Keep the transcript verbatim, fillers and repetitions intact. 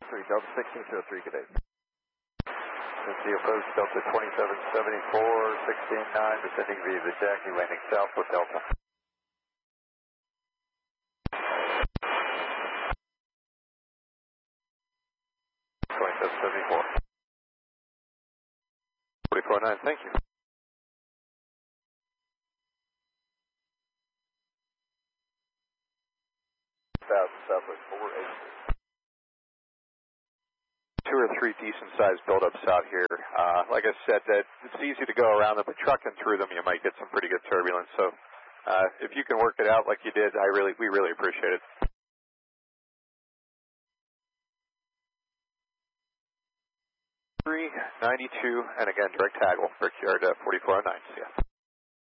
three, Delta sixteen two oh three, good day. Cincy approach Delta twenty-seven seventy-four, sixteen nine, descending via the Jackie, landing south with Delta. twenty-seven seventy-four. forty-four nine, thank you. Southwest four eight. Two or three decent sized buildups out here. Uh, like I said, that it's easy to go around them, but trucking through them, you might get some pretty good turbulence. So, uh, if you can work it out like you did, I really, we really appreciate it. three ninety-two, and again, direct tag will for Q R forty-four oh nine. See ya.